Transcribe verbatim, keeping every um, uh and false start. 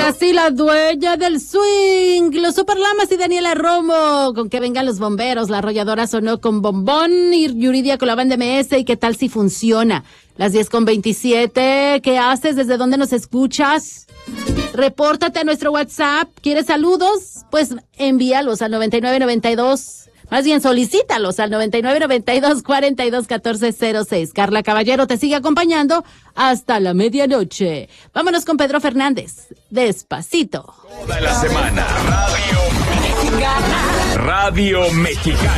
Ahora sí, la dueña del swing, los Superlamas y Daniela Romo, con que vengan los bomberos, la arrolladora sonó con Bombón y Yuridia con la banda M S, y qué tal si funciona. Las diez con veintisiete, ¿qué haces? ¿Desde dónde nos escuchas? Repórtate a nuestro WhatsApp. ¿Quieres saludos? Pues envíalos al noventa y nueve noventa y dos. Más bien solicítalos al noventa y nueve noventa y dos cuarenta y dos catorce cero seis. Carla Caballero te sigue acompañando hasta la medianoche. Vámonos con Pedro Fernández. Despacito. Toda la semana, Radio Mexicana. Radio Mexicana.